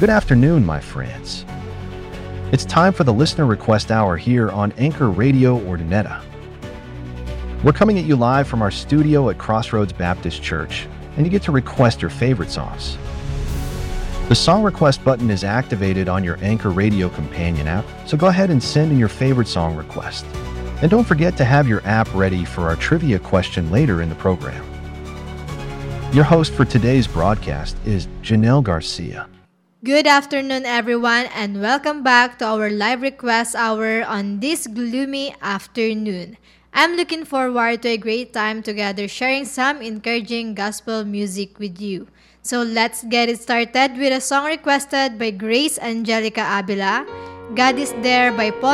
Good afternoon, my friends. It's time for the Listener Request Hour here on Anchor Radio Ordineta. We're coming at you live from our studio at Crossroads Baptist Church, and you get to request your favorite songs. The song request button is activated on your Anchor Radio companion app, so go ahead and send in your favorite song request. And don't forget to have your app ready for our trivia question later in the program. Your host for today's broadcast is Janelle Garcia. Good afternoon, everyone, and welcome back to our live request hour on this gloomy afternoon. I'm looking forward to a great time together sharing some encouraging gospel music with you. So let's get it started with a song requested by Grace Angelica Abila, God is There by Paul